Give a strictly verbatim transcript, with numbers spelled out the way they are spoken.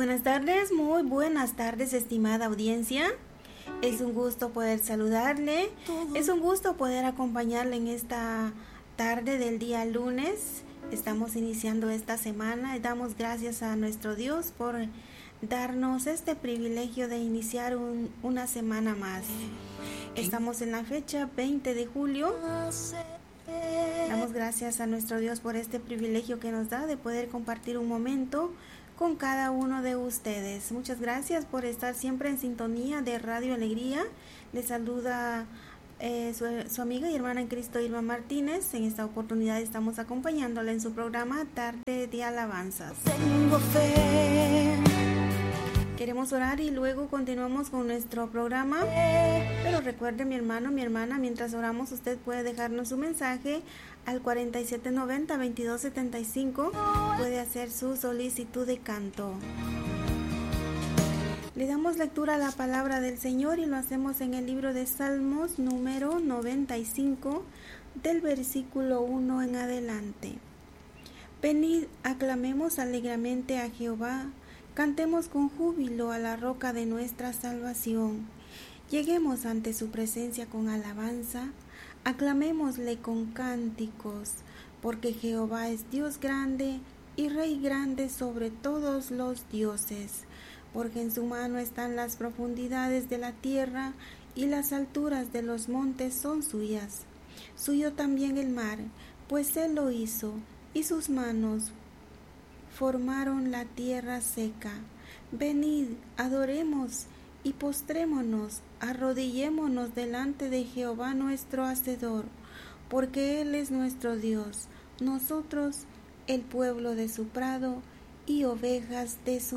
Buenas tardes, muy buenas tardes, estimada audiencia. Es un gusto poder saludarle, es un gusto poder acompañarle en esta tarde del día lunes. Estamos iniciando esta semana y damos gracias a nuestro Dios por darnos este privilegio de iniciar un, una semana más. Estamos en la fecha veinte de julio. Damos gracias a nuestro Dios por este privilegio que nos da de poder compartir un momento con cada uno de ustedes. Muchas gracias por estar siempre en sintonía de Radio Alegría. Les saluda eh, su, su amiga y hermana en Cristo, Irma Martínez. En esta oportunidad estamos acompañándola en su programa Tarde de Alabanzas. Tengo fe. Queremos orar y luego continuamos con nuestro programa. Pero recuerde, mi hermano, mi hermana, mientras oramos, usted puede dejarnos su mensaje al cuarenta y siete noventa, veintidós setenta y cinco. Puede hacer su solicitud de canto. Le damos lectura a la palabra del Señor y lo hacemos en el libro de Salmos número noventa y cinco, del versículo uno en adelante. Venid, aclamemos alegremente a Jehová. Cantemos con júbilo a la roca de nuestra salvación. Lleguemos ante su presencia con alabanza. Aclamémosle con cánticos, porque Jehová es Dios grande y Rey grande sobre todos los dioses. Porque en su mano están las profundidades de la tierra y las alturas de los montes son suyas. Suyo también el mar, pues él lo hizo, y sus manos formaron la tierra seca. Venid, adoremos y postrémonos, arrodillémonos delante de Jehová nuestro Hacedor, porque Él es nuestro Dios, nosotros el pueblo de su prado y ovejas de su